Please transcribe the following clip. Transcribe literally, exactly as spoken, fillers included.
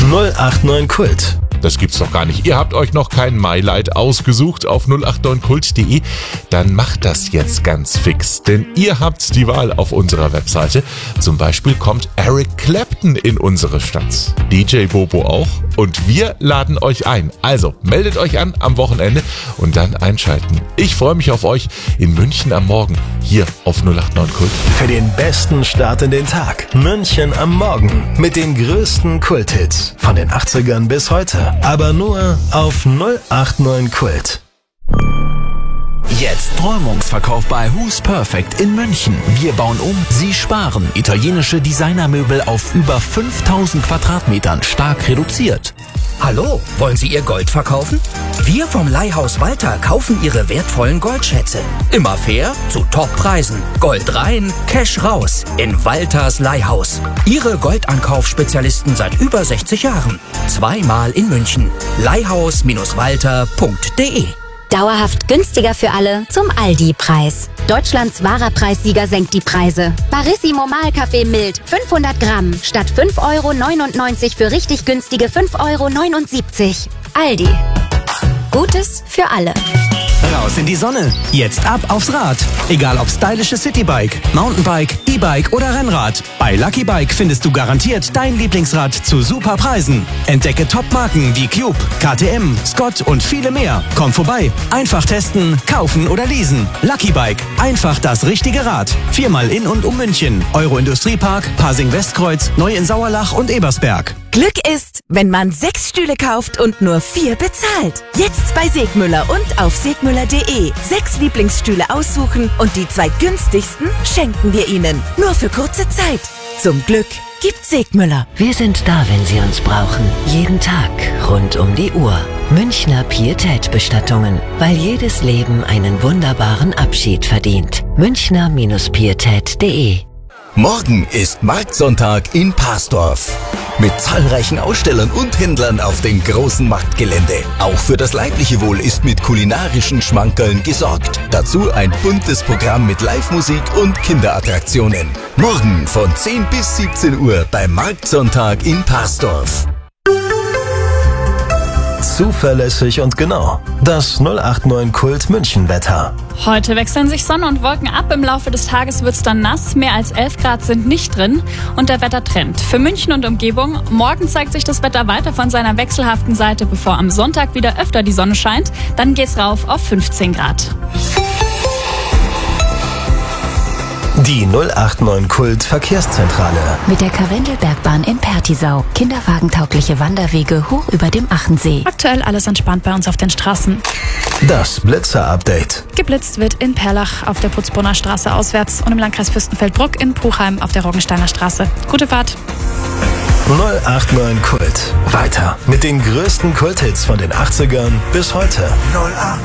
null acht neun Kult. Das gibt's doch gar nicht. Ihr habt euch noch kein MyLight ausgesucht auf null acht neun kult punkt de? Dann macht das jetzt ganz fix, denn ihr habt die Wahl auf unserer Webseite. Zum Beispiel kommt Eric Clapton in unsere Stadt, D J Bobo auch, und wir laden euch ein. Also meldet euch an am Wochenende und dann einschalten. Ich freue mich auf euch in München am Morgen, hier auf null acht neun Kult. Für den besten Start in den Tag. München am Morgen mit den größten Kulthits von den achtzigern bis heute. Aber nur auf null acht neun Kult. Jetzt Räumungsverkauf bei Who's Perfect in München. Wir bauen um, Sie sparen. Italienische Designermöbel auf über fünftausend Quadratmetern, stark reduziert. Hallo, wollen Sie Ihr Gold verkaufen? Wir vom Leihhaus Walter kaufen Ihre wertvollen Goldschätze. Immer fair, zu Toppreisen. Gold rein, Cash raus. In Walters Leihhaus. Ihre Goldankaufspezialisten seit über sechzig Jahren. Zweimal in München. leihhaus Walter punkt de. Dauerhaft günstiger für alle zum Aldi-Preis. Deutschlands wahrer Preissieger senkt die Preise. Barissimo Mahlkaffee mild, fünfhundert Gramm, statt fünf Euro neunundneunzig für richtig günstige fünf Euro neunundsiebzig. Aldi. Gutes für alle. Raus in die Sonne. Jetzt ab aufs Rad. Egal ob stylisches Citybike, Mountainbike, E-Bike oder Rennrad. Bei Lucky Bike findest du garantiert dein Lieblingsrad zu super Preisen. Entdecke Top-Marken wie Cube, K T M, Scott und viele mehr. Komm vorbei. Einfach testen, kaufen oder leasen. Lucky Bike. Einfach das richtige Rad. Viermal in und um München. Euro-Industriepark, Pasing-Westkreuz, Neu in Sauerlach und Ebersberg. Glück ist, wenn man sechs Stühle kauft und nur vier bezahlt. Jetzt bei Segmüller und auf segmüller punkt de. Sechs Lieblingsstühle aussuchen und die zwei günstigsten schenken wir Ihnen. Nur für kurze Zeit. Zum Glück gibt Segmüller. Wir sind da, wenn Sie uns brauchen. Jeden Tag, rund um die Uhr. Münchner Pietät-Bestattungen. Weil jedes Leben einen wunderbaren Abschied verdient. Münchner Pietät punkt de. Morgen ist Marktsonntag in Parsdorf. Mit zahlreichen Ausstellern und Händlern auf dem großen Marktgelände. Auch für das leibliche Wohl ist mit kulinarischen Schmankerln gesorgt. Dazu ein buntes Programm mit Live-Musik und Kinderattraktionen. Morgen von zehn bis siebzehn Uhr beim Marktsonntag in Parsdorf. Zuverlässig und genau. Das null acht neun Kult München Wetter. Heute wechseln sich Sonne und Wolken ab. Im Laufe des Tages wird's dann nass. Mehr als elf Grad sind nicht drin. Und der Wettertrend für München und Umgebung. Morgen zeigt sich das Wetter weiter von seiner wechselhaften Seite, bevor am Sonntag wieder öfter die Sonne scheint. Dann geht's rauf auf fünfzehn Grad. Die null acht neun Kult Verkehrszentrale. Mit der Karwendelbergbahn in Pertisau. Kinderwagentaugliche Wanderwege hoch über dem Achensee. Aktuell alles entspannt bei uns auf den Straßen. Das Blitzer-Update. Geblitzt wird in Perlach auf der Putzbrunner Straße auswärts und im Landkreis Fürstenfeldbruck in Puchheim auf der Roggensteiner Straße. Gute Fahrt. null acht neun Kult. Weiter mit den größten Kulthits von den achtzigern bis heute. null acht